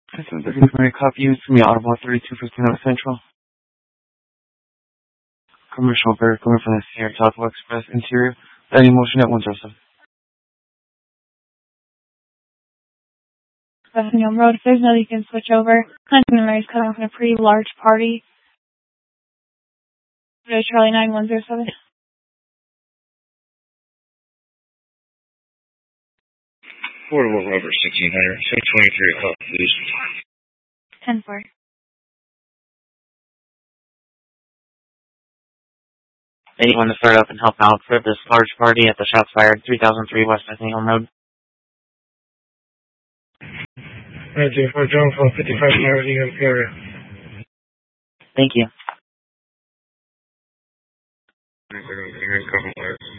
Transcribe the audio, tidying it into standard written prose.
This is the Victoria copy units from the Audible 3259 Central. Commercial vehicle from the Sierra Southwest Express interior. Any motion at 107. Bethany Road, if there's no, you can switch over. Huntington is cut off in a pretty large party. Charlie 9107. Portable rubber 1600, 623 o'clock, please. 10-4. Anyone to start up and help out for this large party at the Shots Fired 3003 West Effingham Road? 924 John from 55 Meridian area. Thank you. Couple